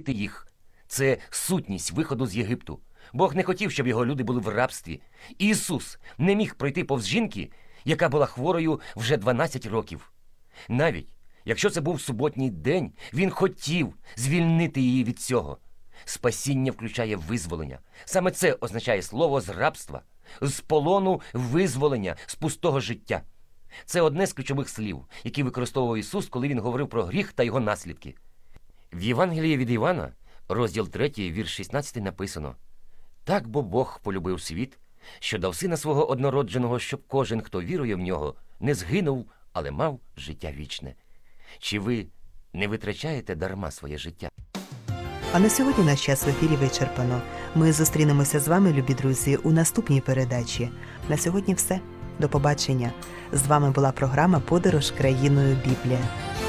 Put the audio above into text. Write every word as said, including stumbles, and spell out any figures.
звільнити їх. Це сутність виходу з Єгипту. Бог не хотів, щоб його люди були в рабстві. Ісус не міг пройти повз жінки, яка була хворою вже дванадцять років. Навіть якщо це був суботній день, він хотів звільнити її від цього. Спасіння включає визволення. Саме це означає слово «з рабства», з полону визволення, з пустого життя. Це одне з ключових слів, які використовував Ісус, коли Він говорив про гріх та його наслідки. В Євангелії від Івана, розділ третій, вірш шістнадцятий, написано: «Так бо Бог полюбив світ, що дав Сина Свого однородженого, щоб кожен, хто вірує в Нього, не згинув, але мав життя вічне». Чи ви не витрачаєте дарма своє життя? А на сьогодні наш час в ефірі вичерпано. Ми зустрінемося з вами, любі друзі, у наступній передачі. На сьогодні все. До побачення. З вами була програма «Подорож країною Біблія».